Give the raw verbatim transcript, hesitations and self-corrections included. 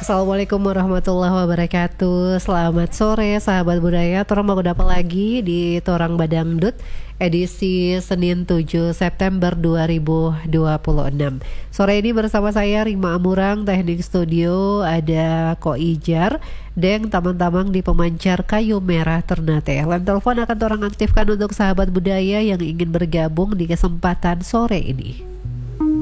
Assalamualaikum warahmatullahi wabarakatuh. Selamat sore sahabat budaya. Torang mau dapat lagi di Torang Badangdut edisi Senin tujuh September dua ribu dua puluh enam. Sore ini bersama saya Rima Amurang, teknik studio ada Ko Ijar, Deng tamang-tamang di pemancar kayu merah Ternate. Lem telepon akan torang aktifkan untuk sahabat budaya yang ingin bergabung di kesempatan sore ini.